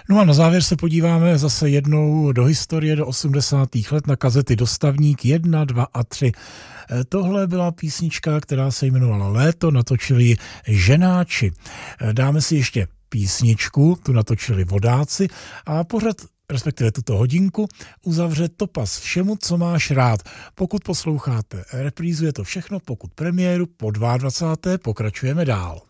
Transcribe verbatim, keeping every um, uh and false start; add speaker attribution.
Speaker 1: No a na závěr se podíváme zase jednou do historie, do osmdesátých let na kazety Dostavník jedna, dva a tři. Tohle byla písnička, která se jmenovala Léto, natočili ji Ženáči. Dáme si ještě písničku, tu natočili Vodáci a pořad, respektive tuto hodinku, uzavře Topaz všemu, co máš rád. Pokud posloucháte reprízu, je to všechno, pokud premiéru po dvacáté druhé pokračujeme dál.